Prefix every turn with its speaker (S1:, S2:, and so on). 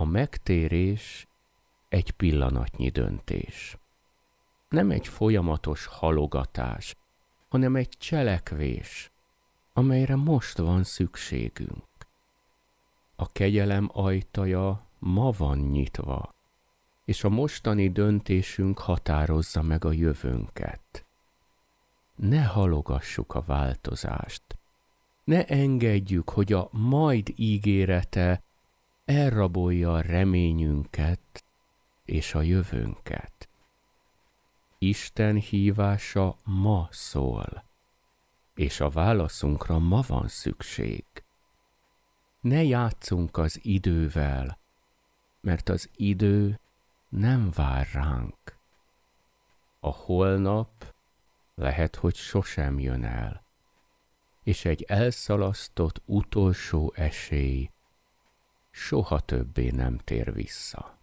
S1: megtérés egy pillanatnyi döntés. Nem egy folyamatos halogatás, hanem egy cselekvés, amelyre most van szükségünk. A kegyelem ajtaja ma van nyitva, és a mostani döntésünk határozza meg a jövőnket. Ne halogassuk a változást. Ne engedjük, hogy a majd ígérete elrabolja a reményünket és a jövőnket. Isten hívása ma szól, és a válaszunkra ma van szükség. Ne játszunk az idővel, mert az idő nem vár ránk. A holnap lehet, hogy sosem jön el, és egy elszalasztott utolsó esély soha többé nem tér vissza.